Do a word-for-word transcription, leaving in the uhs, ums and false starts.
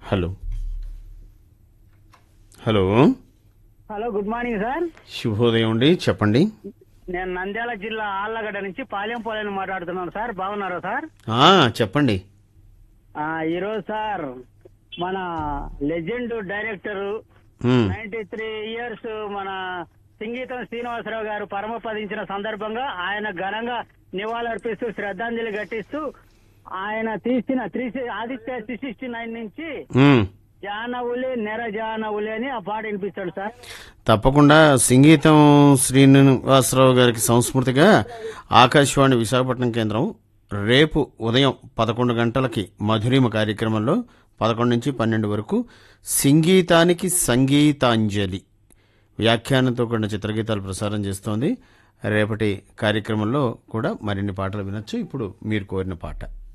Hello hello hello, good morning sir. శుభోదయం అండి, చెప్పండి. నేను నంద్యాల జిల్లా ఆళ్లగడ్డ నుంచి పాలెం పోలేని మాట్లాడుతున్నాను సార్. బాగున్నారా సార్? ఆ చెప్పండి. ఆ, ఈరోజు సార్ మన లెజెండ్ డైరెక్టర్ ఉమ్, నైన్టీ త్రీ ఇయర్స్ మన సింగీతం శ్రీనివాసరావు గారు పరమపదించిన సందర్భంగా ఆయన ఘనంగా నివాళులర్పిస్తూ శ్రద్ధాంజలి ఘటిస్తూ ఆయన తీసిన three Aditya three sixty nine నుంచి ఉమ్, జానవులే నెర జానవులే అని ఆ పాట వినిపిస్తాడు సార్. తప్పకుండా సంగీతం శ్రీనివాసరావు గారికి సంస్మృతిగా ఆకాశవాణి విశాఖపట్నం కేంద్రం రేపు ఉదయం పదకొండు గంటలకి మధురిమ కార్యక్రమంలో పదకొండు నుంచి పన్నెండు వరకు సంగీతానికి సంగీతాంజలి వ్యాఖ్యానంతో కూడిన చిత్రగీతాలు ప్రసారం చేస్తోంది. రేపటి కార్యక్రమంలో కూడా మరిన్ని పాటలు వినొచ్చు. ఇప్పుడు మీరు కోరిన పాట